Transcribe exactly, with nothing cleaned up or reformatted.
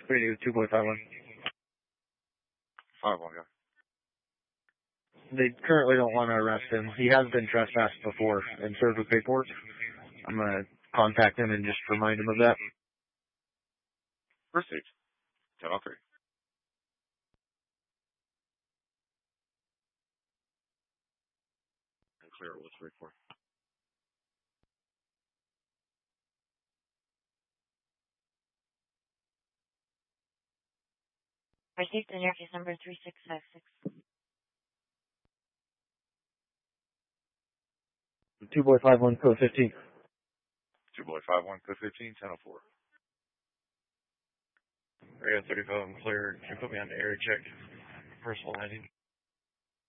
Radio two point five one. Five one, guy. They currently don't want to arrest him. He has been trespassed before and served with paperwork. I'm going to contact him and just remind him of that. Proceed. ten oh three. And clear it with three four. Received the interface number three six five six. two boy five one, code fifteen. two boy five one, code fifteen, ten oh four. Radio thirty-five, I'm clear. Can you put me on the area check? Personal I D.